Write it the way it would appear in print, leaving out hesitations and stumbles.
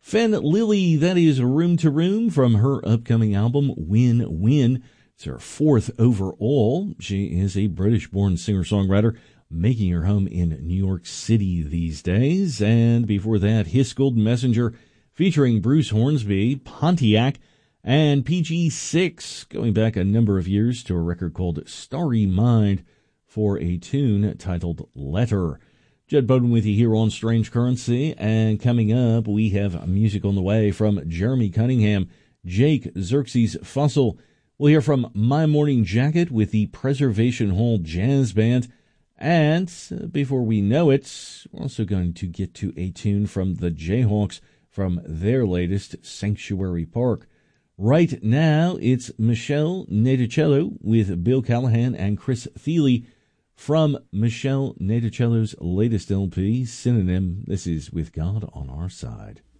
Fen Lily, that is Room to Room from her upcoming album Win Win. It's her fourth overall. She is a British-born singer-songwriter making her home in New York City these days. And before that, His Golden Messenger featuring Bruce Hornsby, Pontiac, and PG6, going back a number of years to a record called Starry Mind for a tune titled Letter. Judd Bowden with you here on Strange Currency, and coming up, we have music on the way from Jeremy Cunningham, Jake Xerxes Fussell. We'll hear from My Morning Jacket with the Preservation Hall Jazz Band, and before we know it, we're also going to get to a tune from the Jayhawks from their latest Sanctuary Park. Right now, it's Michelle Naticello with Bill Callahan and Chris Thiele from Michelle Naticello's latest LP, Synonym. This is With God on Our Side.